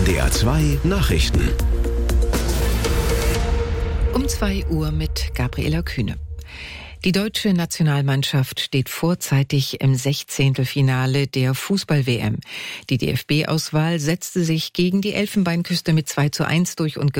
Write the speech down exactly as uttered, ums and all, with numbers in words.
R D R zwei Nachrichten. Um zwei Uhr mit Gabriela Kühne. Die deutsche Nationalmannschaft steht vorzeitig im Sechzehntelfinale der Fußball-W M. Die D F B-Auswahl setzte sich gegen die Elfenbeinküste mit zwei zu eins durch und